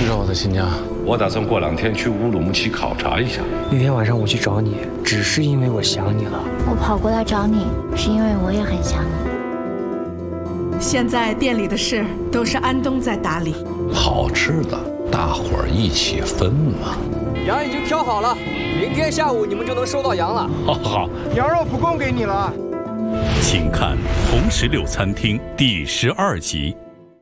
去找我的新家？ 我打算过2天去乌鲁木齐考察一下。 那天晚上我去找你，只是因为我想你了。 我跑过来找你，是因为我也很想你。 现在店里的事都是安东在打理。 好吃的，大伙儿一起分嘛。 羊已经挑好了，明天下午你们就能收到羊了。 好， 羊肉不供给你了。 请看《红石榴餐厅》第12集。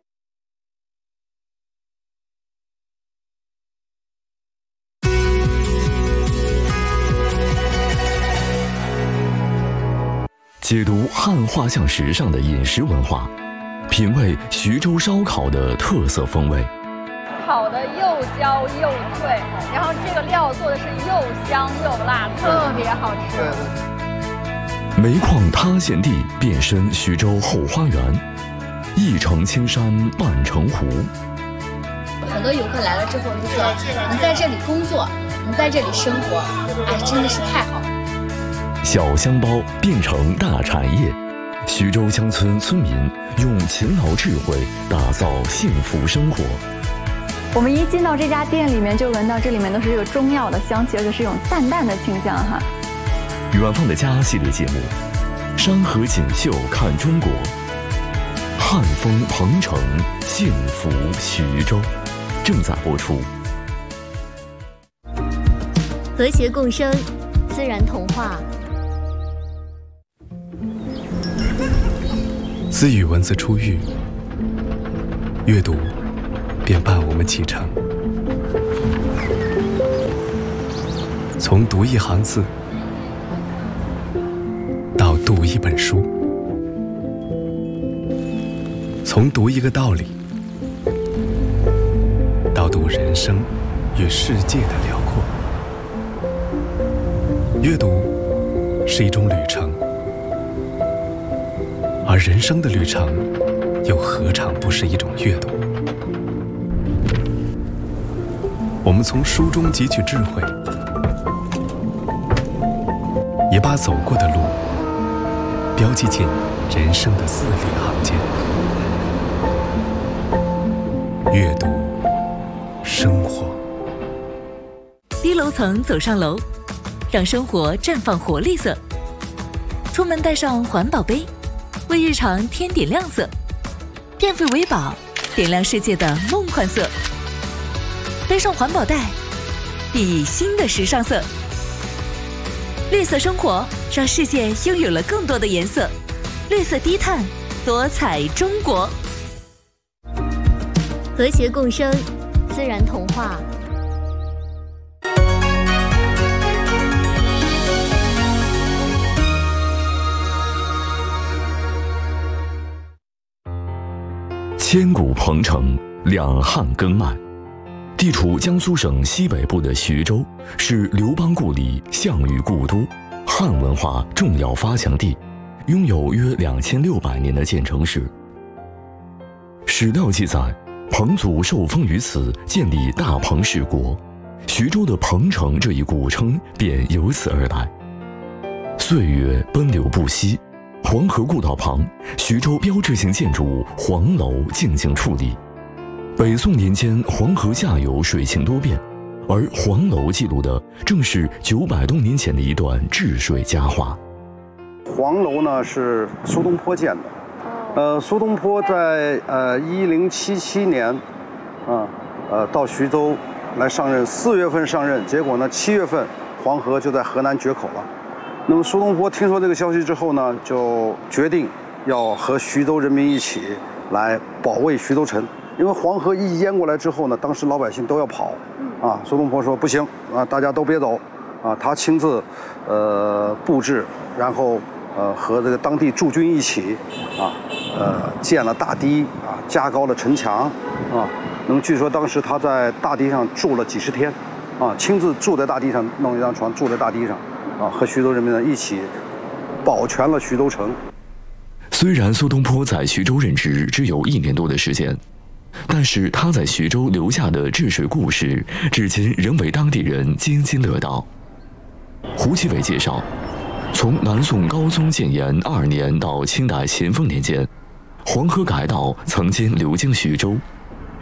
解读汉画像时尚的饮食文化，品味徐州烧烤的特色风味。 烤的又焦又脆，然后这个料做的是又香又辣，特别好吃。 煤矿塌陷地变身徐州后花园，一城青山半城湖。 很多游客来了之后就说，能在这里工作，能在这里生活，哎，真的是太好了。 小香包变成大产业，徐州乡村村民用勤劳智慧打造幸福生活。 我们一进到这家店里面，就闻到这里面都是这个中药的香气，而且是一种淡淡的清香哈。 远方的家系列节目，山河锦绣看中国，汉风鹏城幸福徐州，正在播出。 和谐共生，自然童话。 自与文字初遇，阅读便伴我们启程。从读一行字到读一本书，从读一个道理到读人生与世界的辽阔。阅读是一种旅程，而人生的旅程又何尝不是一种阅读？我们从书中汲取智慧，也把走过的路标记进人生的字里行间。阅读，生活。 低楼层走上楼，让生活绽放活力色。出门带上环保杯，为日常添点亮色。电费为宝，点亮世界的梦幻色。背上环保袋，熠熠新的时尚色。绿色生活，让世界拥有了更多的颜色。绿色低碳，多彩中国。 和谐共生，自然童话。 千古鹏城，两汉根脉。地处江苏省西北部的徐州，是刘邦故里、项羽故都，汉文化重要发祥地，拥有约2600年的建成史。史料记载，彭祖受封于此，建立大彭氏国，徐州的彭城这一古称便由此而来。岁月奔流不息，黄河故道旁，徐州标志性建筑黄楼静静矗立。北宋年间，黄河下游水情多变，而黄楼记录的正是900多年前的一段治水佳话。 黄楼呢是苏东坡建的，苏东坡在1077年，到徐州来上任，4月份上任，结果呢7月份黄河就在河南决口了。那么苏东坡听说这个消息之后呢，就决定要和徐州人民一起来保卫徐州城。因为黄河一淹过来之后呢，当时老百姓都要跑，苏东坡说不行大家都别走，他亲自布置，然后和这个当地驻军一起建了大堤加高了城墙那么据说当时他在大堤上住了几十天亲自住在大堤上，弄一张床住在大堤上和徐州人民呢一起保全了徐州城。 虽然苏东坡在徐州任职只有1年多的时间，但是他在徐州留下的治水故事，至今仍为当地人津津乐道。胡其伟介绍，从南宋高宗建炎2年到清代咸丰年间，黄河改道曾经流经徐州。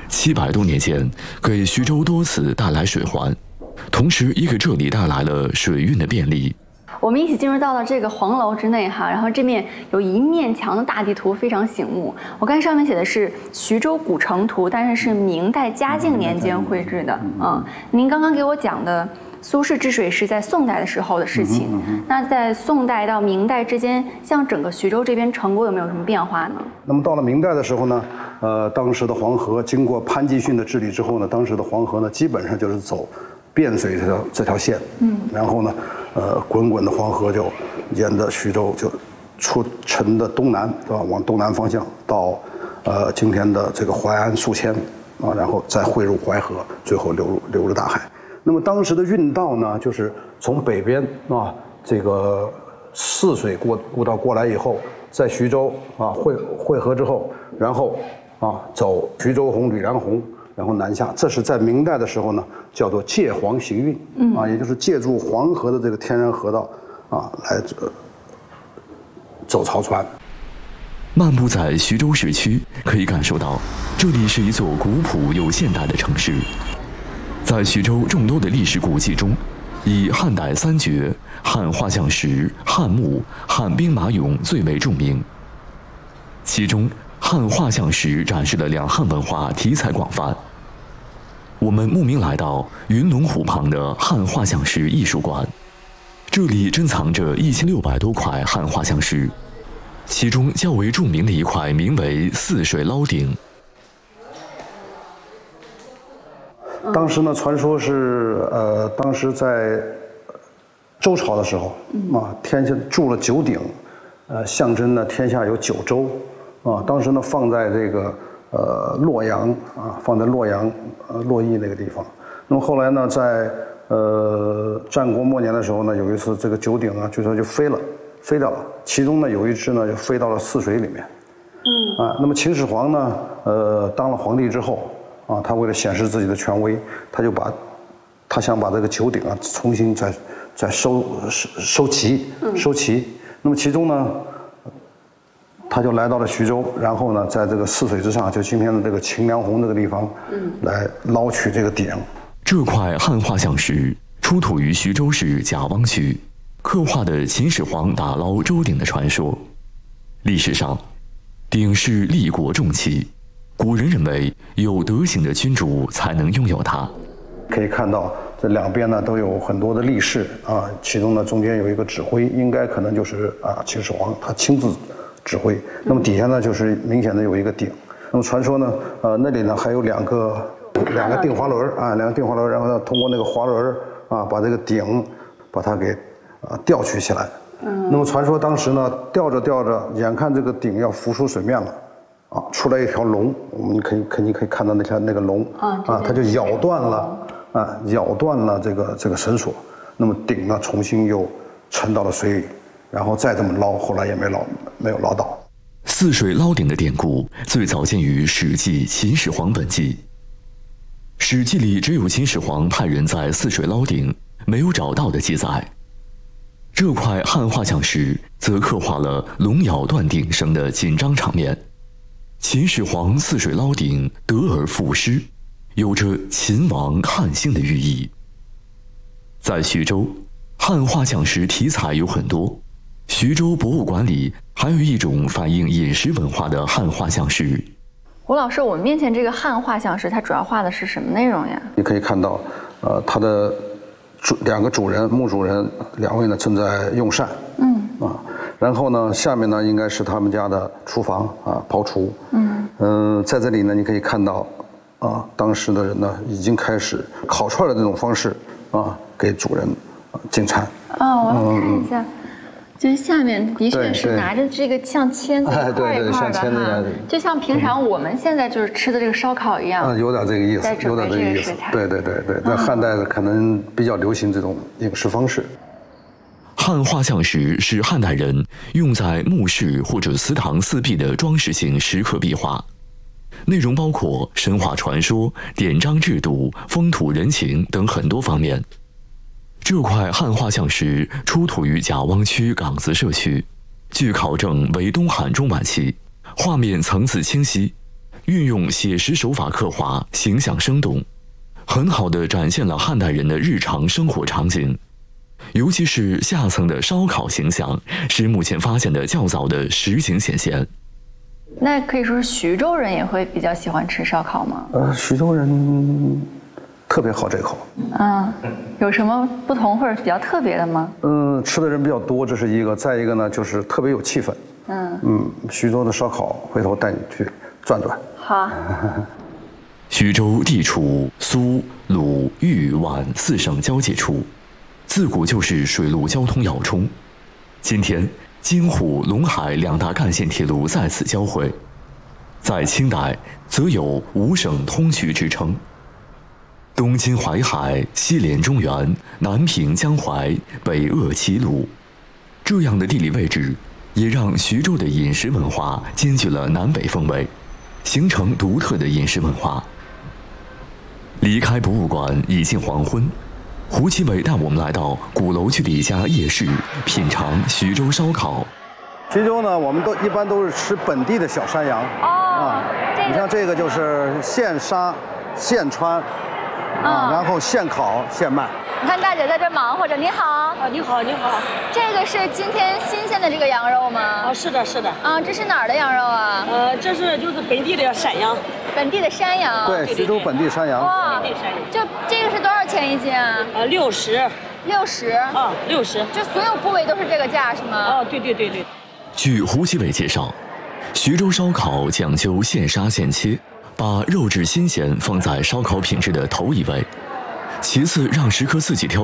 700多年间给徐州多次带来水患，同时也给这里带来了水运的便利。 我们一起进入到了这个黄楼之内哈，然后这面有一面墙的大地图非常醒目。我看上面写的是徐州古城图，但是是明代嘉靖年间绘制的。您刚刚给我讲的苏轼治水是在宋代的时候的事情。那在宋代到明代之间，像整个徐州这边城郭有没有什么变化呢？ 那么到了明代的时候呢，当时的黄河经过潘季训的治理之后呢，当时的黄河呢基本上就是走汴水这条线。然后呢，滚滚的黄河就沿着徐州就出城的东南，对吧？往东南方向到今天的这个淮安宿迁啊，然后再汇入淮河，最后流入大海。那么当时的运道呢，就是从北边啊，这个泗水过道过来以后，在徐州啊汇合之后，然后走徐州洪、吕梁洪，然后南下。这是在明代的时候呢，叫做借黄行运也就是借助黄河的这个天然河道来走漕船。 漫步在徐州市区，可以感受到这里是一座古朴又现代的城市。在徐州众多的历史古迹中，以汉代三绝汉画像石、汉墓、汉兵马俑最为著名。其中汉画像石展示了两汉文化题材广泛。我们慕名来到云龙湖旁的汉画像石艺术馆，这里珍藏着1600多块汉画像石，其中较为著名的一块名为泗水捞鼎。 当时呢，传说是当时在周朝的时候天下铸了9鼎，象征呢天下有9州当时呢放在这个洛阳放在洛阳洛邑那个地方。那么后来呢，在战国末年的时候呢，有一次这个9鼎据说就飞掉了，其中呢有一只呢就飞到了泗水里面。那么秦始皇呢当了皇帝之后他为了显示自己的权威，他想把这个9鼎重新再收齐。那么其中呢，他就来到了徐州，然后呢，在这个泗水之上，就今天的这个秦梁洪这个地方，来捞取这个鼎。 这块汉画像石出土于徐州市贾汪区，刻画的秦始皇打捞周鼎的传说。历史上，鼎是立国重器，古人认为有德行的君主才能拥有它。 可以看到这两边呢都有很多的力士其中呢中间有一个指挥，应该可能就是秦始皇他亲自指挥。那么底下呢就是明显的有一个鼎。那么传说呢那里呢还有两个定滑轮两个定滑轮，然后呢通过那个滑轮把这个鼎把它给吊取起来。那么传说当时呢吊着，眼看这个鼎要浮出水面了出来一条龙，我们肯定可以看到那个龙它就咬断了这个绳索，那么鼎呢重新又沉到了水里，然后再这么捞，后来也没有捞到。 泗水捞鼎的典故最早见于《史记·秦始皇本纪》，《史记》里只有秦始皇派人在泗水捞鼎，没有找到的记载。这块汉画像石则刻画了龙咬断鼎绳的紧张场面。秦始皇泗水捞鼎，得而复失，有着秦王汉兴的寓意。在徐州，汉画像石题材有很多。徐州博物馆里还有一种反映饮食文化的汉画像石。 胡老师，我们面前这个汉画像石，它主要画的是什么内容呀？ 你可以看到，它的两个主人，墓主人2位呢正在用膳。然后呢，下面呢应该是他们家的厨房刨厨。在这里呢，你可以看到当时的人呢已经开始烤串的这种方式给主人进餐。 我来看一下，就是下面的确是拿着这个像签子一块一块的就像平常我们现在就是吃的这个烧烤一样。 有点这个意思，有点这个意思。对。在汉代可能比较流行这种饮食方式。 汉画像石是汉代人用在墓室或者祠堂四壁的装饰性石刻壁画，内容包括神话传说、典章制度、风土人情等很多方面。这块汉画像石出土于贾汪区岗子社区，据考证为东汉中晚期，画面层次清晰， 运用写实手法刻画，形象生动，很好地展现了汉代人的日常生活场景。尤其是下层的烧烤形象，是目前发现的较早的实景显现。 那可以说是徐州人也会比较喜欢吃烧烤吗？ 徐州人特别好这口。 有什么不同或者比较特别的吗？ 吃的人比较多，这是一个。再一个呢，就是特别有气氛。徐州的烧烤，回头带你去转转。 好。 徐州地处苏、鲁、豫、皖4省交界处，自古就是水陆交通要冲。今天，京沪陇海2大干线铁路在此交汇。在清代，则有5省通衢之称。东经淮海，西连中原，南平江淮，北扼齐鲁，这样的地理位置，也让徐州的饮食文化兼具了南北风味，形成独特的饮食文化。离开博物馆已近黄昏，胡奇伟带我们来到鼓楼区的一家夜市，品尝徐州烧烤。 徐州呢，我们一般都是吃本地的小山羊。你像这个就是现杀现穿。然后现烤现卖。 你看大姐在这忙活着。你好。 你好，你好。 这个是今天新鲜的这个羊肉吗？ 是的，是的。 这是哪儿的羊肉啊？ 这是就是本地的山羊。 本地的山羊。 对，徐州本地山羊。 哇，就这个是多少钱一斤啊 ？60。 60。 60。 就所有部位都是这个价是吗？ 对对对对。 据胡奇伟介绍，徐州烧烤讲究现杀现切。把肉质新鲜放在烧烤品质的头一位，其次让食客自己挑